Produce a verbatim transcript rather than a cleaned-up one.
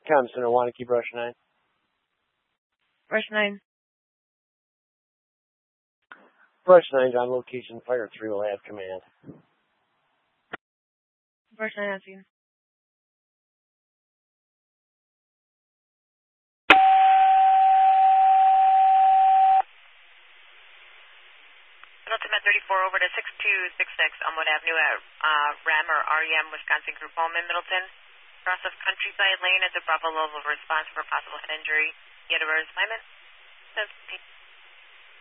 Com Center, Wanakee, Brush nine. Brush nine. Brush nine's on location. Fire three will have command. Brush nine on scene. Ultimate thirty-four over to six two six six Elmwood Avenue at uh, RAM or R E M Wisconsin Group Home in Middleton. Cross of Countryside Lane at the Bravo level response for possible head injury. Yet a assignment.